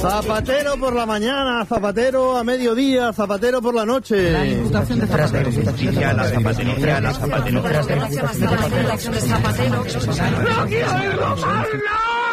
Zapatero por la mañana, Zapatero a mediodía, Zapatero por la noche. La imputación de Zapatero. ¡No quiero ir, Rosalía!